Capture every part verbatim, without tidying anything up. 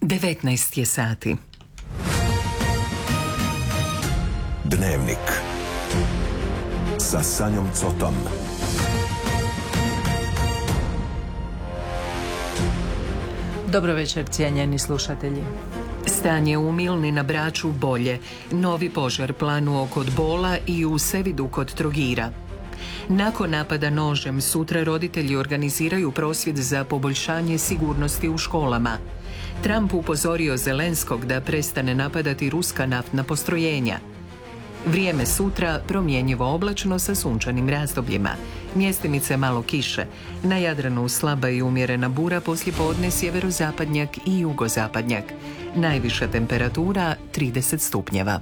devetnaest je sati. Dnevnik sa Sanjom Cotom. Dobro večer, cijenjeni slušatelji. Stanje u Milni na Braču bolje. Novi požar planuo kod Bola i u Sevidu kod Trogira. Nakon napada nožem sutra roditelji organiziraju prosvjed za poboljšanje sigurnosti u školama. Trump upozorio Zelenskog da prestane napadati ruska naftna postrojenja. Vrijeme sutra promjenjivo oblačno sa sunčanim razdobljima. Mjestimice malo kiše. Na Jadranu slaba i umjerena bura, poslijepodne sjeverozapadnjak i jugozapadnjak. Najviša temperatura trideset stupnjeva.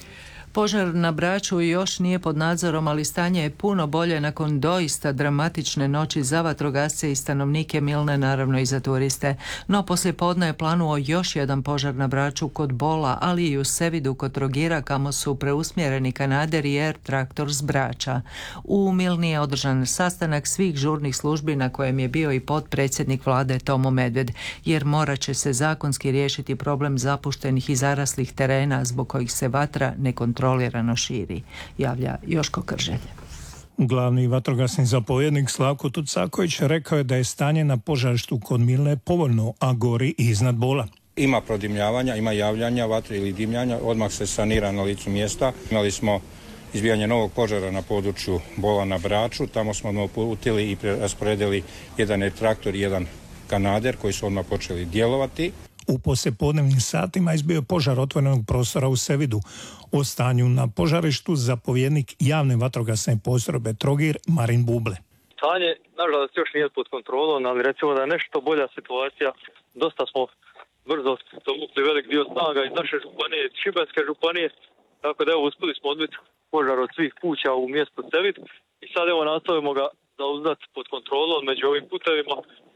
Požar na Braču još nije pod nadzorom, ali stanje je puno bolje nakon doista dramatične noći za vatrogasce i stanovnike Milne, naravno i za turiste. No poslijepodne je planuo još jedan požar na Braču kod Bola, ali i u Sevidu kod Trogira, kamo su preusmjereni Kanader i Air Traktor s Brača. U Milni je održan sastanak svih žurnih službi na kojem je bio i potpredsjednik vlade Tomo Medved, jer morat će se zakonski riješiti problem zapuštenih i zaraslih terena zbog kojih se vatra ne kontrolira. kontrolirano širi, javlja Joško Krželj. Glavni vatrogasni zapovjednik Slavko Tucaković rekao je da je stanje na požarištu kod Milne povoljno, a gori i iznad Bola. Ima prodimljavanja, ima javljanja vatre ili dimljanja, odmah se sanira na licu mjesta. Imali smo izbijanje novog požara na području Bola na Braču, tamo smo uputili i rasporedili jedan traktor i jedan Kanader koji su odmah počeli djelovati. U poslijepodnevnim satima izbio je požar otvorenog prostora u Sevidu. O stanju na požarištu zapovjednik javne vatrogasne postrojbe Trogir Marin Buble. Stanje, nažalost, još nije pod kontrolom, ali recimo da je nešto bolja situacija. Dosta smo brzo dovukli velik dio snaga iz naše županije, Šibenske županije, tako da evo uspjeli smo odbiti požar od svih kuća u mjestu Sevid i sad evo nastavimo ga zauzdati pod kontrolom među ovim putevima.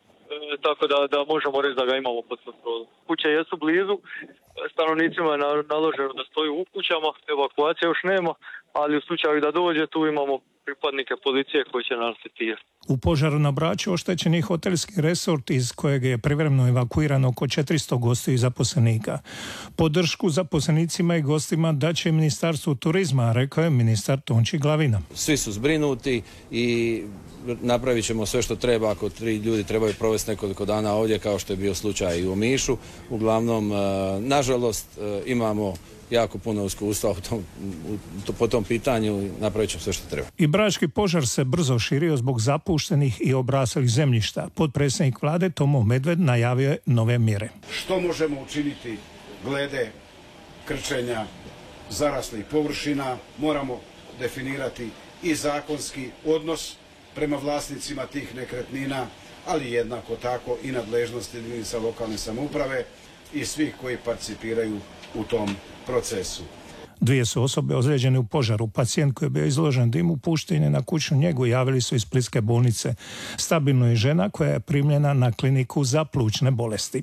E, tako da, da možemo reći da ga imamo pod kontrolom. Kuće jesu blizu, stanovnicima je naloženo da stoju u kućama, evakuacije još nema, ali u slučaju da dođe tu imamo pripadnike policije koji će nas asistirati. U požaru na Braču oštećen je hotelski resort iz kojeg je privremeno evakuirano oko četiristo gostiju i zaposlenika. Podršku zaposlenicima i gostima daće Ministarstvo turizma, rekao je ministar Tonči Glavina. Svi su zbrinuti i napravit ćemo sve što treba ako tri ljudi trebaju provesti nekoliko dana ovdje, kao što je bio slučaj i u Omišu. Uglavnom, nažalost, imamo jako puno iskustva u tom, u, po tom pitanju, napravit ćemo sve što treba. I brački požar se brzo širio zbog zapuštenih i obraslih zemljišta. Potpredsjednik vlade Tomo Medved najavio je nove mjere. Što možemo učiniti glede krčenja zaraslih površina? Moramo definirati i zakonski odnos prema vlasnicima tih nekretnina, ali jednako tako i nadležnosti jedinica lokalne samouprave i svih koji participiraju u tom procesu. Dvije su osobe ozlijeđene u požaru. Pacijent koji je bio izložen dimu pušten je na kućnu njegu, javili su iz Splitske bolnice. Stabilno je žena koja je primljena na kliniku za plućne bolesti.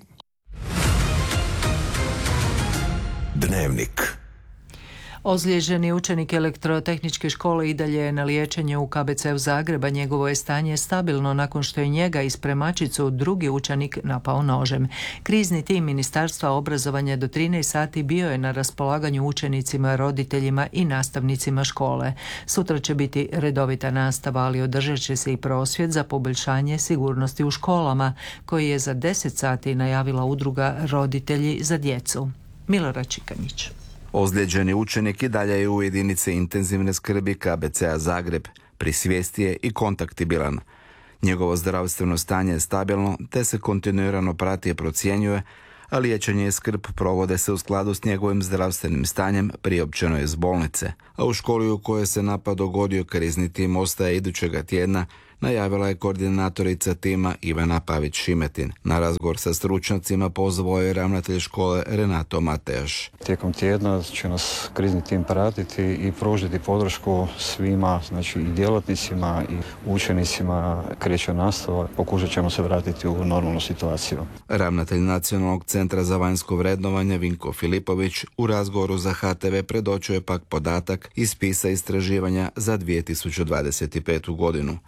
Dnevnik. Ozlijeđeni učenik elektrotehničke škole i dalje je na liječenju u K B C-u Zagreba. Njegovo je stanje stabilno nakon što je njega i spremačicu drugi učenik napao nožem. Krizni tim Ministarstva obrazovanja do trinaest sati bio je na raspolaganju učenicima, roditeljima i nastavnicima škole. Sutra će biti redovita nastava, ali održat će se i prosvjed za poboljšanje sigurnosti u školama, koji je za deset sati najavila udruga Roditelji za djecu. Milorad Čikanić. Ozlijeđeni učenik i dalje je u jedinici intenzivne skrbi K B C-a Zagreb. Pri svijesti je i kontaktibilan. Njegovo zdravstveno stanje je stabilno, te se kontinuirano prati i procjenjuje, a liječenje i skrb provode se u skladu s njegovim zdravstvenim stanjem, priopćeno je iz bolnice. A u školi u kojoj se napad dogodio krizni tim ostaje idućega tjedna, najavila je koordinatorica tima Ivana Pavić-Šimetin. Na razgovor sa stručnjacima pozvao je ravnatelj škole Renato Matejaš. Tijekom tjedna će nas krizni tim pratiti i pružiti podršku svima, znači i djelatnicima i učenicima. Kreće nastava, pokušat ćemo se vratiti u normalnu situaciju. Ravnatelj Nacionalnog centra za vanjsko vrednovanje Vinko Filipović u razgovoru za H T V predočio je pak podatak iz spisa istraživanja za dvije tisuće dvadeset petu godinu. Ne želim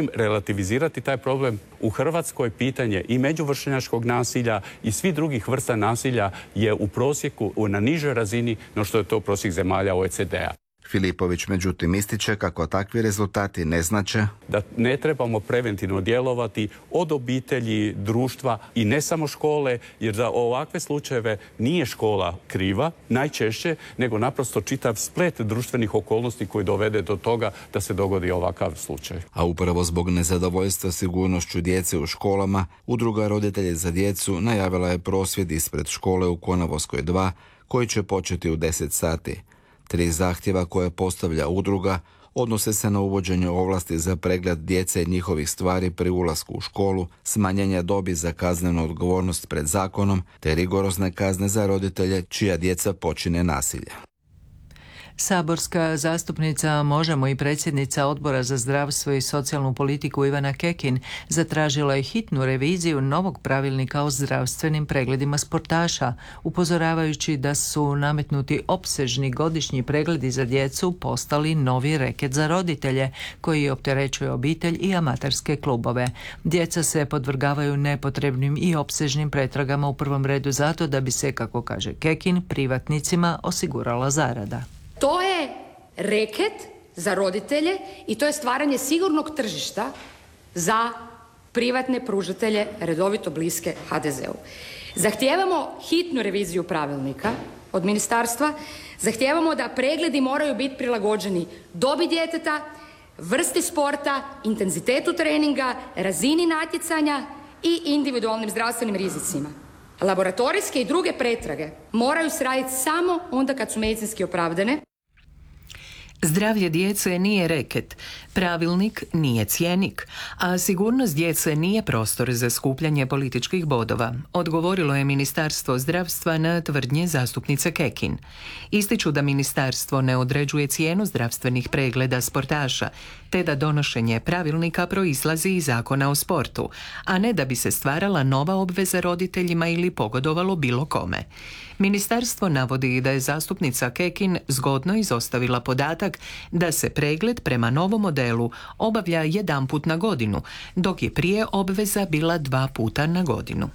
želim relativizirati taj problem. U Hrvatskoj pitanje i međuvršnjačkog nasilja i svih drugih vrsta nasilja je u prosjeku na nižoj razini no što je to prosjek zemalja O E C D-a. Filipović međutim ističe kako takvi rezultati ne znače da ne trebamo preventivno djelovati od obitelji, društva i ne samo škole, jer za ovakve slučajeve nije škola kriva najčešće, nego naprosto čitav splet društvenih okolnosti koji dovede do toga da se dogodi ovakav slučaj. A upravo zbog nezadovoljstva sigurnošću djece u školama, Udruga Roditelji za djecu najavila je prosvjed ispred škole u Konavoskoj dva koji će početi u deset sati. Tri zahtjeva koje postavlja udruga odnose se na uvođenje ovlasti za pregled djece i njihovih stvari pri ulasku u školu, smanjenje dobi za kaznenu odgovornost pred zakonom te rigorozne kazne za roditelje čija djeca počine nasilje. Saborska zastupnica Možemo i predsjednica Odbora za zdravstvo i socijalnu politiku Ivana Kekin zatražila je hitnu reviziju novog pravilnika o zdravstvenim pregledima sportaša, upozoravajući da su nametnuti opsežni godišnji pregledi za djecu postali novi reket za roditelje koji opterećuju obitelj i amaterske klubove. Djeca se podvrgavaju nepotrebnim i opsežnim pretragama u prvom redu zato da bi se, kako kaže Kekin, privatnicima osigurala zarada. To je reket za roditelje i to je stvaranje sigurnog tržišta za privatne pružatelje redovito bliske ha de zeu. Zahtijevamo hitnu reviziju pravilnika od ministarstva, zahtijevamo da pregledi moraju biti prilagođeni dobi djeteta, vrsti sporta, intenzitetu treninga, razini natjecanja i individualnim zdravstvenim rizicima. Laboratorijske i druge pretrage moraju se raditi samo onda kad su medicinski opravdane. Zdravlje djece nije reket, pravilnik nije cjenik, a sigurnost djece nije prostor za skupljanje političkih bodova, odgovorilo je Ministarstvo zdravstva na tvrdnje zastupnice Kekin. Ističu da ministarstvo ne određuje cijenu zdravstvenih pregleda sportaša, te da donošenje pravilnika proizlazi iz Zakona o sportu, a ne da bi se stvarala nova obveza roditeljima ili pogodovalo bilo kome. Ministarstvo navodi da je zastupnica Kekin zgodno izostavila podatak da se pregled prema novom modelu obavlja jedanput na godinu, dok je prije obveza bila dva puta na godinu.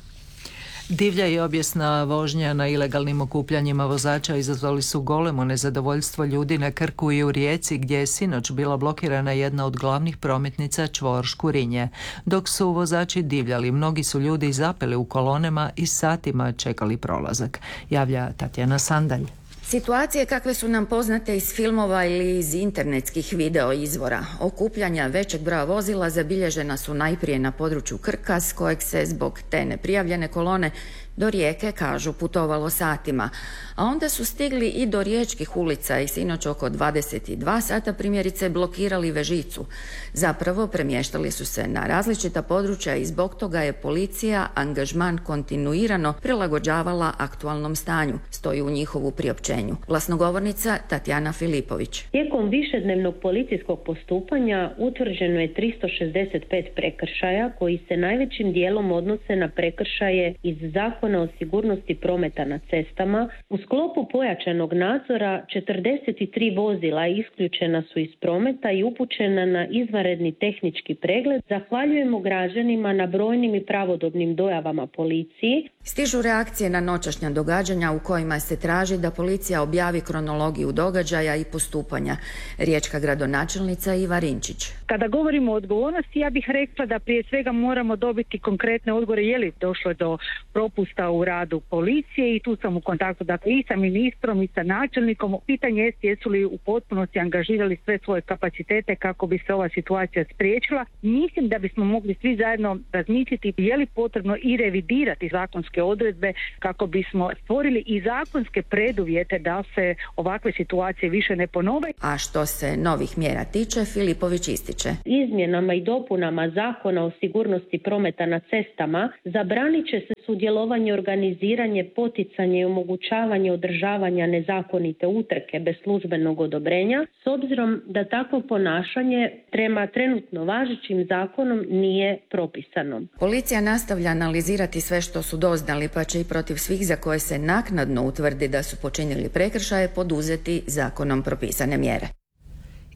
Divlja i objesna vožnja na ilegalnim okupljanjima vozača izazvali su golemo nezadovoljstvo ljudi na Krku i u Rijeci, gdje je sinoć bila blokirana jedna od glavnih prometnica čvor Škurinje. Dok su vozači divljali, mnogi su ljudi zapeli u kolonama i satima čekali prolazak, javlja Tatjana Sandalj. Situacije kakve su nam poznate iz filmova ili iz internetskih video izvora. Okupljanja većeg broja vozila zabilježena su najprije na području Krka, s kojeg se zbog te neprijavljene kolone do Rijeke, kažu, putovalo satima. A onda su stigli i do riječkih ulica i sinoć oko dvadeset dva sata primjerice blokirali Vežicu. Zapravo premještali su se na različita područja i zbog toga je policija angažman kontinuirano prilagođavala aktualnom stanju, stoji u njihovu priopćenju. Glasnogovornica Tatjana Filipović. Tijekom višednevnog policijskog postupanja utvrđeno je tristo šezdeset pet prekršaja koji se najvećim dijelom odnose na prekršaje iz Zakona o sigurnosti prometa na cestama. U sklopu pojačanog nadzora četrdeset tri vozila isključena su iz prometa i upućena na izvanredni tehnički pregled. Zahvaljujemo građanima na brojnim i pravodobnim dojavama policiji. Stižu reakcije na noćašnja događanja u kojima se traži da policija objavi kronologiju događaja i postupanja. Riječka gradonačelnica Iva Rinčić. Kada govorimo o odgovornosti, ja bih rekla da prije svega moramo dobiti konkretne odgovore je li došlo do propusta u radu policije i tu sam u kontaktu dakle, i sa ministrom i sa načelnikom. Pitanje je jesu li u potpunosti angažirali sve svoje kapacitete kako bi se ova situacija spriječila. Mislim da bismo mogli svi zajedno razmisliti je li potrebno i revidirati zakonske odredbe kako bismo stvorili i zakonske preduvjete da se ovakve situacije više ne ponove. A što se novih mjera tiče, Filipović ističe. Izmjenama i dopunama Zakona o sigurnosti prometa na cestama zabranit će se sudjelovanje, organiziranje, poticanje i omogućavanje održavanja nezakonite utrke bez službenog odobrenja, s obzirom da takvo ponašanje prema trenutno važećim zakonom nije propisano. Policija nastavlja analizirati sve što su doznali, pa će i protiv svih za koje se naknadno utvrdi da su počinili prekršaje poduzeti zakonom propisane mjere.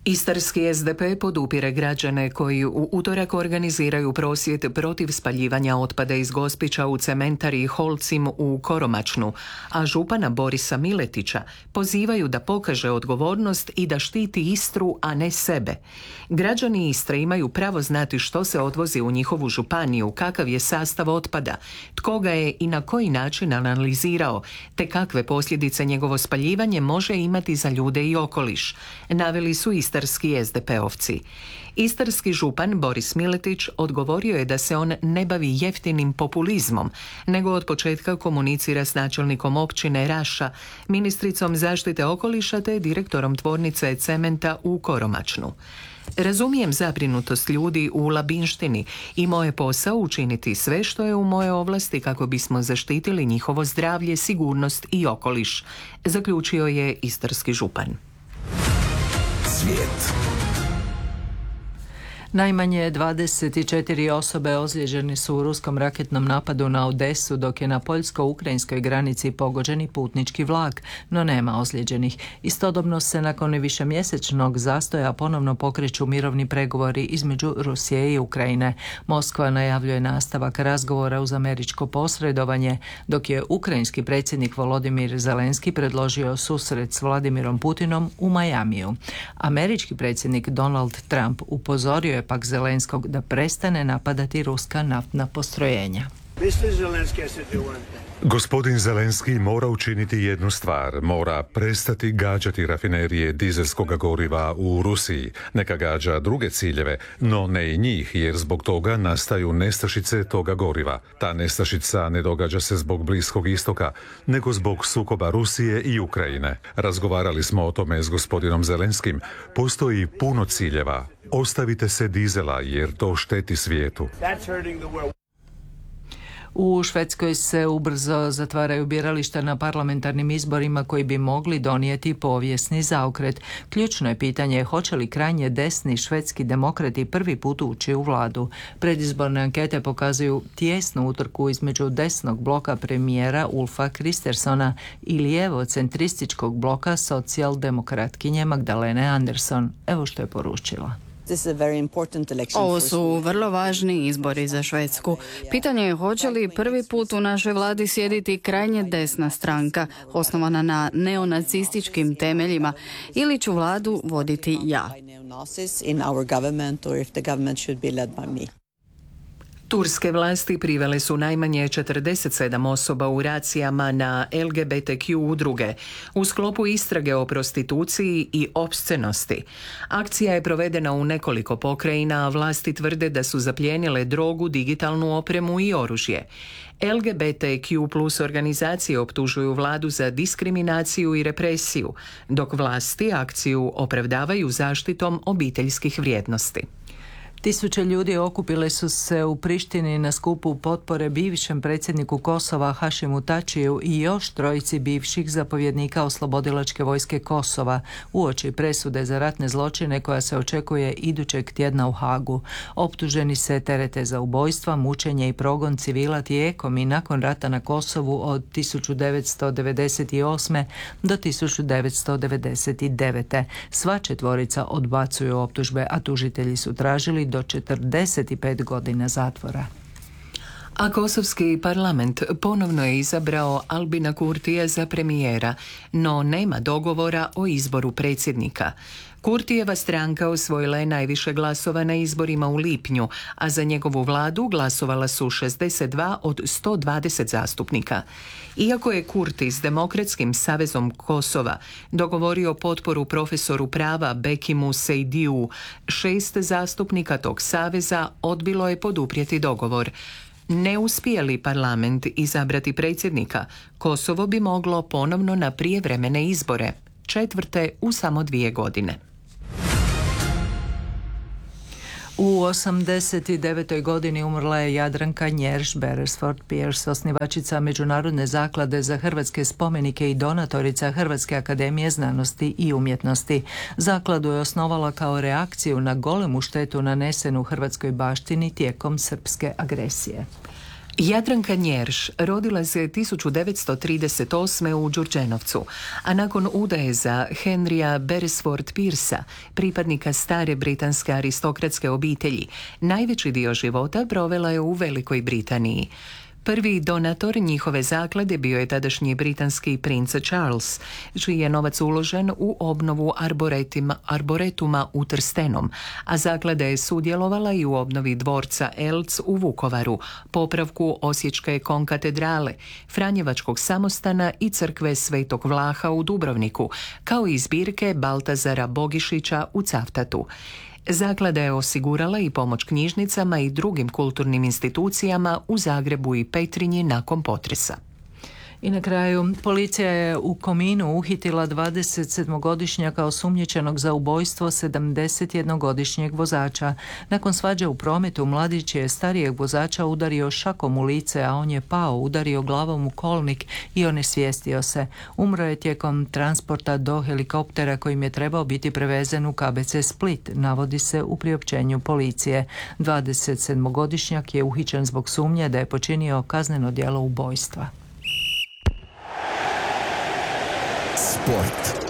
Istarski es de pe podupire građane koji u utorak organiziraju prosvjed protiv spaljivanja otpada iz Gospića u cementari Holcim u Koromačnu, a župana Borisa Miletića pozivaju da pokaže odgovornost i da štiti Istru, a ne sebe. Građani Istre imaju pravo znati što se odvozi u njihovu županiju, kakav je sastav otpada, tko ga je i na koji način analizirao, te kakve posljedice njegovo spaljivanje može imati za ljude i okoliš, naveli su istarski es de pe-ovci. Istarski župan Boris Miletić odgovorio je da se on ne bavi jeftinim populizmom, nego od početka komunicira s načelnikom općine Raša, ministricom zaštite okoliša te direktorom tvornice cementa u Koromačnu. Razumijem zabrinutost ljudi u Labinštini i moje posao učiniti sve što je u moje ovlasti kako bismo zaštitili njihovo zdravlje, sigurnost i okoliš, zaključio je istarski župan. Svijet. Najmanje dvadeset četiri osobe ozlijeđene su u ruskom raketnom napadu na Odesu, dok je na poljsko-ukrajinskoj granici pogođeni putnički vlak, no nema ozlijeđenih. Istodobno se nakon višemjesečnog zastoja ponovno pokreću mirovni pregovori između Rusije i Ukrajine. Moskva najavljuje nastavak razgovora uz američko posredovanje, dok je ukrajinski predsjednik Volodimir Zelenski predložio susret s Vladimirom Putinom u Majamiju. Američki predsjednik Donald Trump upozorio je pak Zelenskog da prestane napadati ruska naftna postrojenja. Gospodin Zelenski mora učiniti jednu stvar, mora prestati gađati rafinerije dizelskog goriva u Rusiji. Neka gađa druge ciljeve, no ne i njih, jer zbog toga nastaju nestašice toga goriva. Ta nestašica ne događa se zbog Bliskog istoka, nego zbog sukoba Rusije i Ukrajine. Razgovarali smo o tome s gospodinom Zelenskim. Postoji puno ciljeva. Ostavite se dizela, jer to šteti svijetu. U Švedskoj se ubrzo zatvaraju birališta na parlamentarnim izborima koji bi mogli donijeti povijesni zaokret. Ključno je pitanje hoće li krajnje desni švedski demokrati prvi put ući u vladu. Predizborne ankete pokazuju tijesnu utrku između desnog bloka premijera Ulfa Kristersona i lijevo-centrističkog bloka socijaldemokratkinje Magdalene Andersson. Evo što je poručila. Ovo su vrlo važni izbori za Švedsku. Pitanje je hoće li prvi put u našoj vladi sjediti krajnje desna stranka, osnovana na neonacističkim temeljima, ili ću vladu voditi ja. Turske vlasti privele su najmanje četrdeset sedam osoba u racijama na el ge be te kju udruge u sklopu istrage o prostituciji i opscenosti. Akcija je provedena u nekoliko pokrajina, a vlasti tvrde da su zaplijenile drogu, digitalnu opremu i oružje. el ge be te kju plus organizacije optužuju vladu za diskriminaciju i represiju, dok vlasti akciju opravdavaju zaštitom obiteljskih vrijednosti. Tisuće ljudi okupile su se u Prištini na skupu potpore bivšem predsjedniku Kosova Hašimu Tačiju i još trojici bivših zapovjednika oslobodilačke vojske Kosova uoči presude za ratne zločine koja se očekuje idućeg tjedna u Hagu. Optuženi se terete za ubojstva, mučenje i progon civila tijekom i nakon rata na Kosovu od tisuću devetsto devedeset osme do tisuću devetsto devedeset devete. Sva četvorica odbacuju optužbe, a tužitelji su tražili do četrdeset pet godina zatvora. A kosovski parlament ponovno je izabrao Albina Kurtija za premijera, no nema dogovora o izboru predsjednika. Kurtijeva stranka osvojila je najviše glasova na izborima u lipnju, a za njegovu vladu glasovala su šezdeset dva od sto dvadeset zastupnika. Iako je Kurti s Demokratskim savezom Kosova dogovorio potporu profesoru prava Bekimu Sejdiju, šest zastupnika tog saveza odbilo je poduprijeti dogovor. Ne uspije li parlament izabrati predsjednika, Kosovo bi moglo ponovno na prijevremene izbore, četvrte u samo dvije godine. U osamdeset devetoj godini umrla je Jadranka Njerš Beresford Pierce, osnivačica Međunarodne zaklade za hrvatske spomenike i donatorica Hrvatske akademije znanosti i umjetnosti. Zakladu je osnovala kao reakciju na golemu štetu nanesenu hrvatskoj baštini tijekom srpske agresije. Jadranka Njerš rodila se tisuću devetsto trideset osme u Đurđenovcu, a nakon udaje za Henrya Beresford Pearsa, pripadnika stare britanske aristokratske obitelji, najveći dio života provela je u Velikoj Britaniji. Prvi donator njihove zaklade bio je tadašnji britanski princ Charles, čiji je novac uložen u obnovu arboretuma u Trstenom, a zaklada je sudjelovala i u obnovi dvorca Elc u Vukovaru, popravku Osječke konkatedrale, Franjevačkog samostana i crkve Svetog Vlaha u Dubrovniku, kao i zbirke Baltazara Bogišića u Cavtatu. Zaklada je osigurala i pomoć knjižnicama i drugim kulturnim institucijama u Zagrebu i Petrinji nakon potresa. I na kraju, policija je u Kominu uhitila dvadesetsedmogodišnjaka osumnjičenog za ubojstvo sedamdesetjednogodišnjeg vozača. Nakon svađe u prometu, mladić je starijeg vozača udario šakom u lice, a on je pao, udario glavom u kolnik i onesvijestio se. Umro je tijekom transporta do helikoptera kojim je trebao biti prevezen u K B C Split, navodi se u priopćenju policije. dvadesetsedmogodišnjak je uhićen zbog sumnje da je počinio kazneno djelo ubojstva. Sport.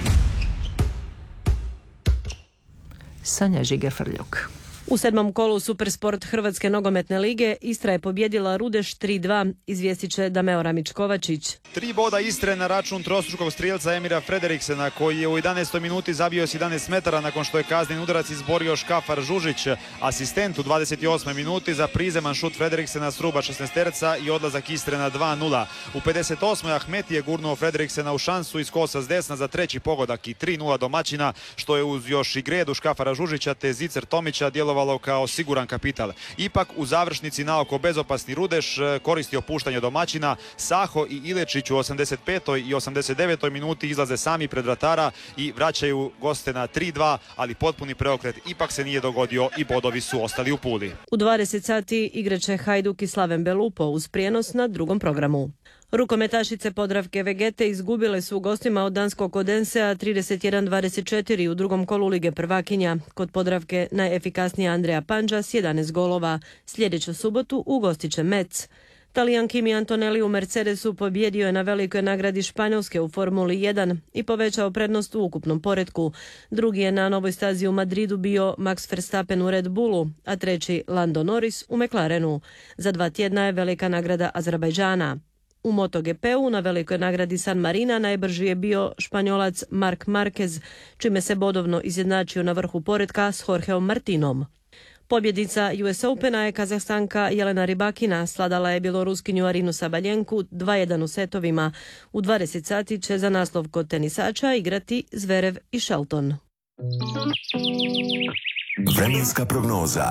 Sanja Žiga-Frljuk. U sedmom kolu Supersport Hrvatske nogometne lige Istra je pobjedila Rudeš tri dva, izvijestit će Dameo Ramić-Kovačić. Tri boda Istre na račun trostrukog strijelca Emira Frederiksena, koji je u jedanaestoj minuti zabio s jedanaest metara nakon što je kazneni udarac izborio Škafar Žužić. Asistent u dvadeset osmoj minuti za prizeman šut Frederiksena s ruba šesnaesterca i odlazak Istre na dva nula. U pedeset osmoj Ahmeti je gurnuo Frederiksena u šansu iz kosa s desna za treći pogodak i tri nula domaćina, što je uz još i gredu Škafara Žužića te Zicer Tomića djelovalo kao siguran kapital. Ipak u završnici naoko bezopasni Rudeš koristio puštanje domaćina. Saho i Ilečić u osamdeset petoj i osamdeset devetoj minuti izlaze sami pred vratara i vraćaju goste na tri dva, ali potpuni preokret ipak se nije dogodio i bodovi su ostali u Puli. U dvadeset sati igraće Hajduk i Slaven Belupo uz prijenos na drugom programu. Rukometašice Podravke Vegete izgubile su u gostima od danskog Odensea trideset jedan dvadeset četiri u drugom kolu Lige prvakinja. Kod Podravke najefikasnija Andrea Panđa s jedanaest golova. Sljedeću subotu ugostit će Metz. Talijan Kimi Antonelli u Mercedesu pobjedio je na velikoj nagradi Španjolske u Formuli jedan i povećao prednost u ukupnom poretku. Drugi je na novoj stazi u Madridu bio Max Verstappen u Red Bullu, a treći Lando Norris u McLarenu. Za dva tjedna je velika nagrada Azerbajdžana. U MotoGP-u na velikoj nagradi San Marina najbrži je bio Španjolac Marc Marquez, čime se bodovno izjednačio na vrhu poretka s Jorgeom Martinom. Pobjednica U S Opena je Kazahstanka Jelena Rybakina, sladala je bjeloruskinju Arinu Sabaljenku dva jedan u setovima. U dvadeset sati će za naslov kod tenisača igrati Zverev i Shelton. Vremenska prognoza.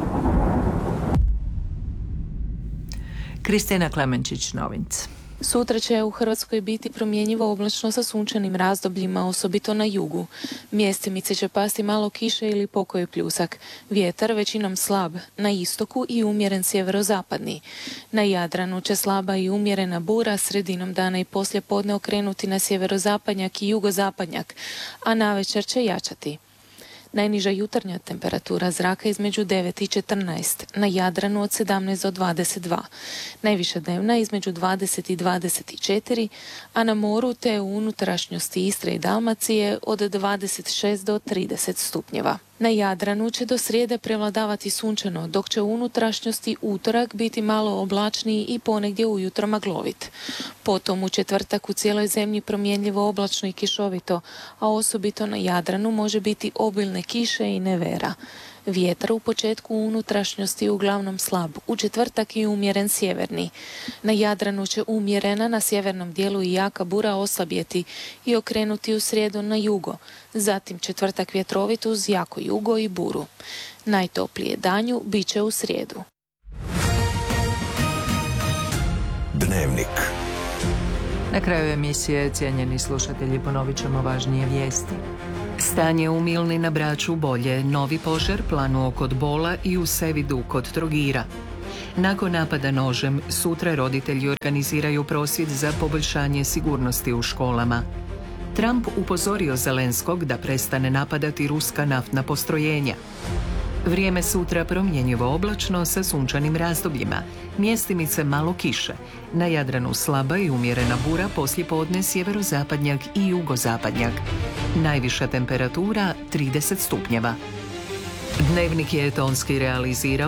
Kristina Klemenčić-Novinc. Sutra će u Hrvatskoj biti promjenjivo oblačno sa sunčanim razdobljima, osobito na jugu. Mjestimice će pasti malo kiše ili pokoji pljusak. Vjetar većinom slab, na istoku i umjeren sjeverozapadni. Na Jadranu će slaba i umjerena bura, sredinom dana i poslje podne okrenuti na sjeverozapadnjak i jugozapadnjak, a navečer će jačati. Najniža jutarnja temperatura zraka između devet i četrnaest, na Jadranu od sedamnaest do dvadeset dva, najviša dnevna između dvadeset i dvadeset četiri, a na moru te u unutrašnjosti Istre i Dalmacije od dvadeset šest do trideset stupnjeva. Na Jadranu će do srijede prevladavati sunčano, dok će u unutrašnjosti utorak biti malo oblačniji i ponegdje ujutro maglovit. Potom u četvrtak u cijeloj zemlji promjenljivo oblačno i kišovito, a osobito na Jadranu može biti obilne kiše i nevera. Vjetar u početku u unutrašnjosti uglavnom slab, u četvrtak i umjeren sjeverni. Na Jadranu će umjerena na sjevernom dijelu i jaka bura oslabjeti i okrenuti u srijedu na jugo. Zatim četvrtak vjetrovit uz jako jugo i buru. Najtoplije danju bit će u srijedu. Dnevnik. Na kraju emisije, cijenjeni slušatelji, ponovit ćemo važnije vijesti. Stanje u Milni na Braču bolje, novi požar planuo kod Bola i u Sevidu kod Trogira. Nakon napada nožem, sutra roditelji organiziraju prosvjed za poboljšanje sigurnosti u školama. Trump upozorio Zelenskog da prestane napadati ruska naftna postrojenja. Vrijeme sutra promjenjivo oblačno sa sunčanim razdobljima. Mjestimice malo kiše. Na Jadranu slaba i umjerena bura, poslijepodne sjeverozapadnjak i jugozapadnjak. Najviša temperatura trideset stupnjeva. Dnevnik je tonski realizirao